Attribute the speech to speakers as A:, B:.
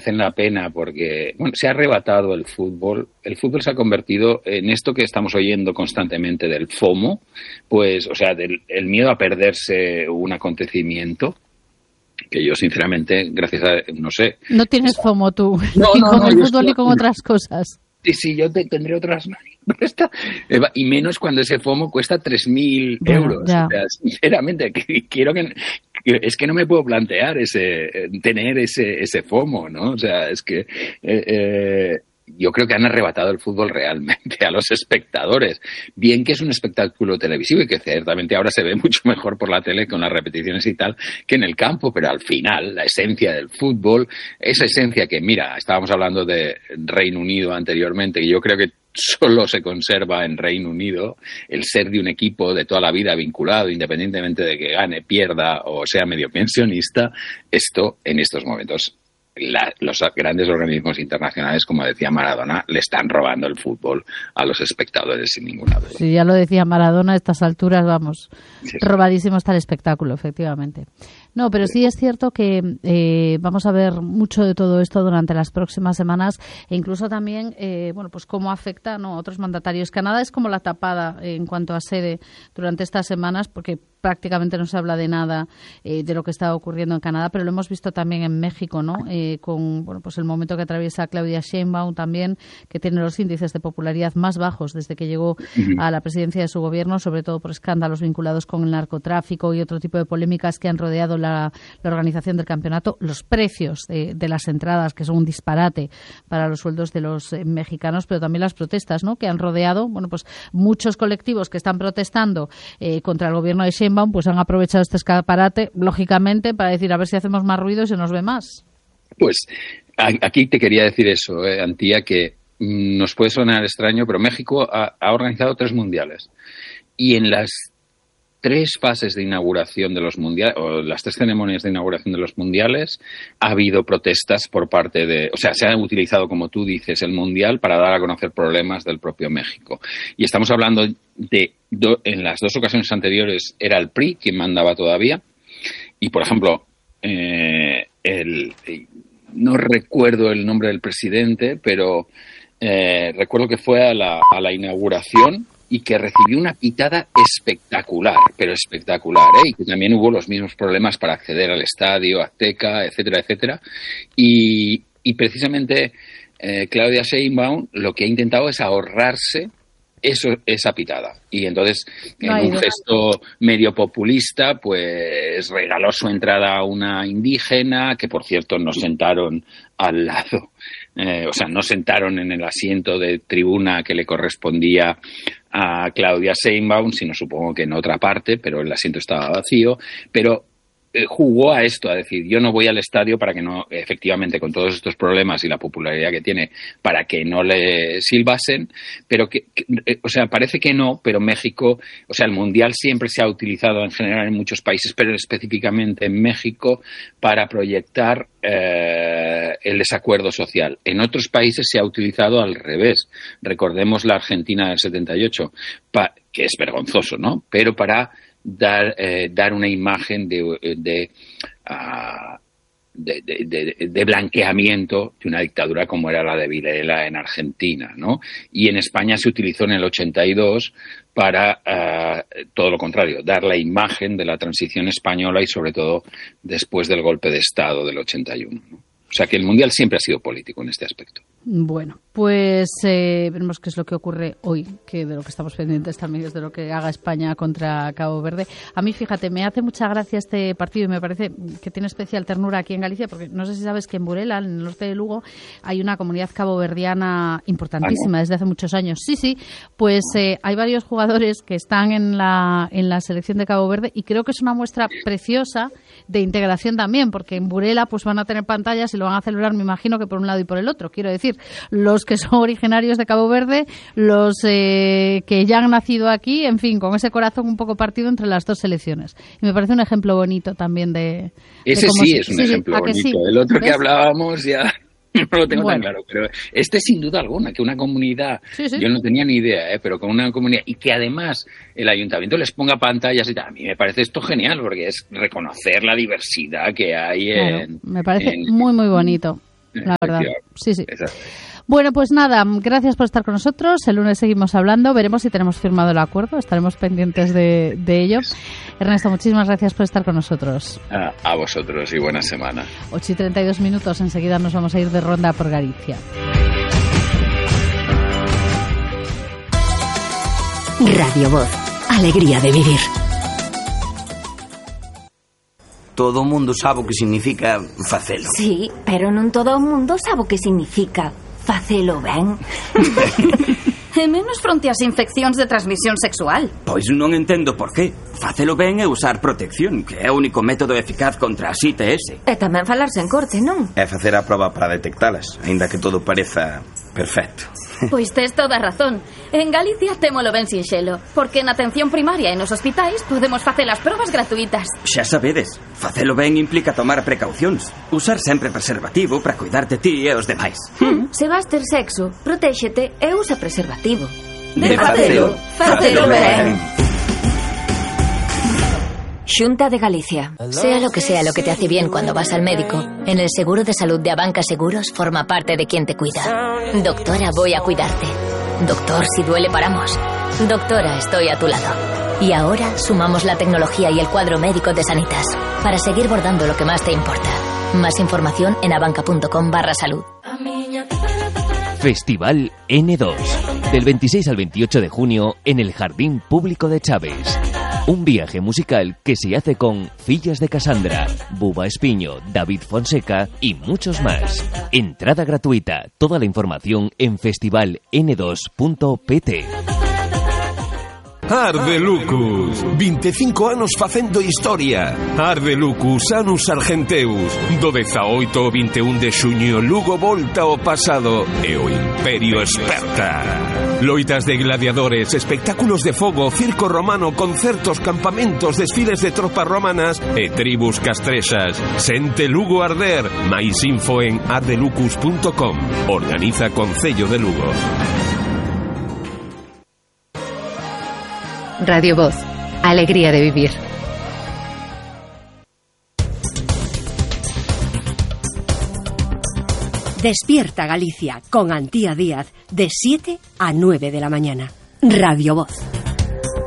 A: merecen la pena porque se ha arrebatado el fútbol. El fútbol se ha convertido en esto que estamos oyendo constantemente del FOMO, pues, o sea, del el miedo a perderse un acontecimiento, que yo sinceramente, gracias a, no sé.
B: No tienes FOMO tú, ni con el fútbol ni con otras cosas.
A: Sí, yo tendré otras y menos cuando ese FOMO cuesta 3.000 euros. O sea, sinceramente, quiero que es que no me puedo plantear tener ese FOMO, ¿no? O sea, es que yo creo que han arrebatado el fútbol realmente a los espectadores. Bien que es un espectáculo televisivo y que ciertamente ahora se ve mucho mejor por la tele con las repeticiones y tal que en el campo, pero al final la esencia del fútbol, esa esencia que, mira, estábamos hablando de Reino Unido anteriormente, y yo creo que solo se conserva en Reino Unido el ser de un equipo de toda la vida vinculado, independientemente de que gane, pierda o sea medio pensionista. Esto, en estos momentos, los grandes organismos internacionales, como decía Maradona, le están robando el fútbol a los espectadores sin ninguna duda.
B: Sí, ya lo decía Maradona, a estas alturas, vamos, sí. Robadísimo está el espectáculo, efectivamente. No, pero sí es cierto que vamos a ver mucho de todo esto durante las próximas semanas e incluso también, pues cómo afecta a otros mandatarios. Canadá es como la tapada en cuanto a sede durante estas semanas, porque prácticamente no se habla de nada de lo que está ocurriendo en Canadá, pero lo hemos visto también en México, ¿no? Con pues el momento que atraviesa Claudia Sheinbaum también, que tiene los índices de popularidad más bajos desde que llegó a la presidencia de su gobierno, sobre todo por escándalos vinculados con el narcotráfico y otro tipo de polémicas que han rodeado la organización del campeonato, los precios de las entradas, que son un disparate para los sueldos de los mexicanos, pero también las protestas, ¿no? Que han rodeado, pues muchos colectivos que están protestando contra el gobierno de Sheinbaum, pues han aprovechado este escaparate, lógicamente, para decir a ver si hacemos más ruido y se nos ve más.
A: Pues aquí te quería decir eso, Antía, que nos puede sonar extraño, pero México ha organizado 3 mundiales. Y en las 3 fases de inauguración de los mundiales, o las 3 ceremonias de inauguración de los mundiales, ha habido protestas por parte de... O sea, se ha utilizado, como tú dices, el mundial para dar a conocer problemas del propio México. Y estamos hablando de... en las 2 ocasiones anteriores era el PRI quien mandaba todavía. Y, por ejemplo, no recuerdo el nombre del presidente, pero recuerdo que fue a la inauguración y que recibió una pitada espectacular, pero espectacular, y que también hubo los mismos problemas para acceder al estadio Azteca, etcétera, etcétera. Y precisamente Claudia Sheinbaum lo que ha intentado es ahorrarse esa pitada. Y entonces, en un gesto medio populista, pues regaló su entrada a una indígena, que por cierto no sentaron al lado, no sentaron en el asiento de tribuna que le correspondía a Claudia Sheinbaum, sino supongo que en otra parte, pero el asiento estaba vacío, pero jugó a esto, a decir, yo no voy al estadio para que no, efectivamente, con todos estos problemas y la popularidad que tiene, para que no le silbasen, pero parece que no, pero México, el Mundial siempre se ha utilizado en general en muchos países, pero específicamente en México, para proyectar el desacuerdo social. En otros países se ha utilizado al revés. Recordemos la Argentina del 78, que es vergonzoso, ¿no? Pero para dar una imagen de blanqueamiento de una dictadura como era la de Videla en Argentina, ¿no? Y en España se utilizó en el 82 para todo lo contrario, dar la imagen de la transición española y sobre todo después del golpe de Estado del 81, ¿no? O sea que el Mundial siempre ha sido político en este aspecto.
B: Bueno, pues veremos qué es lo que ocurre hoy, que de lo que estamos pendientes también es de lo que haga España contra Cabo Verde. A mí, fíjate, me hace mucha gracia este partido y me parece que tiene especial ternura aquí en Galicia, porque no sé si sabes que en Burela, en el norte de Lugo, hay una comunidad caboverdiana importantísima desde hace muchos años. Sí, pues hay varios jugadores que están en la selección de Cabo Verde y creo que es una muestra preciosa de integración también, porque en Burela pues van a tener pantallas y lo van a celebrar, me imagino, que por un lado y por el otro. Quiero decir, los que son originarios de Cabo Verde, los que ya han nacido aquí, en fin, con ese corazón un poco partido entre las 2 selecciones. Y me parece un ejemplo bonito también de...
A: Ese sí es un ejemplo bonito. Sí. El otro que hablábamos ya... No lo tengo tan claro, pero sin duda alguna, que una comunidad, yo no tenía ni idea, pero con una comunidad, y que además el ayuntamiento les ponga pantallas y tal, a mí me parece esto genial, porque es reconocer la diversidad que hay me
B: parece muy, muy bonito. la verdad. Sí.
A: Exacto.
B: Bueno, pues nada, gracias por estar con nosotros. El lunes seguimos hablando, veremos si tenemos firmado el acuerdo, estaremos pendientes de ello. Ernesto, muchísimas gracias por estar con nosotros.
A: A vosotros y buena semana.
B: 8:32, enseguida nos vamos a ir de ronda por Galicia.
C: Radio Voz, alegría de vivir.
D: Todo o mundo sabe o que significa facelo.
C: Sí, pero non todo o mundo sabe o que significa facelo ben.
E: E menos fronte ás infeccións de transmisión sexual.
D: Pois non entendo por qué. Facelo ben é usar protección, que é o único método eficaz contra as ITS.
C: E tamén falarse en corte, non?
D: É facer a proba para detectalas, aínda que todo pareza perfecto.
E: Pois tes toda a razón. En Galicia témolo ben sinxelo, porque na atención primaria e nos hospitais podemos facer as probas gratuitas.
D: Xa sabedes, facelo ben implica tomar precaucións. Usar sempre preservativo para cuidar de ti e os demais.
C: Se vas ter sexo, protéxete e usa preservativo.
E: De facelo, facelo ben.
C: Xunta de Galicia. Sea lo que te hace bien cuando vas al médico, en el seguro de salud de Abanca Seguros forma parte de quien te cuida. Doctora, voy a cuidarte. Doctor, si duele paramos. Doctora, estoy a tu lado. Y ahora sumamos la tecnología y el cuadro médico de Sanitas para seguir bordando lo que más te importa. Más información en abanca.com/salud.
F: Festival N2, del 26 al 28 de junio en el Jardín Público de Chaves. Un viaje musical que se hace con Fillas de Casandra, Buba Espiño, David Fonseca y muchos más. Entrada gratuita. Toda la información en festivaln2.pt.
G: Ardelucus, 25 anos facendo historia. Ardelucus, Anus Argenteus. Do 18 ao 21 de xuño, Lugo volta ao pasado e o Imperio esperta. Loitas de gladiadores, espectáculos de fogo, circo romano, concertos, campamentos, desfiles de tropas romanas e tribus castrexas. Sente Lugo arder. Mais info en ardelucus.com. Organiza Concello de Lugo.
H: Radio Voz, alegría de vivir.
I: Despierta Galicia con Antía Díaz de 7 a 9 de la mañana. Radio Voz.